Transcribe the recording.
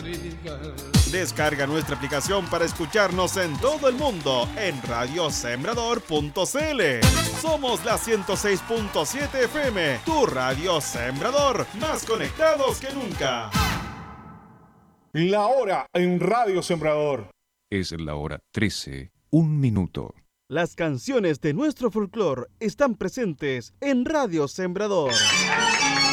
Descarga nuestra aplicación para escucharnos en todo el mundo en radiosembrador.cl. Somos la 106.7 FM, tu radio Sembrador, más conectados que nunca. La hora en Radio Sembrador. Es la hora 13, 1 minuto. Las canciones de nuestro folclore están presentes en Radio Sembrador.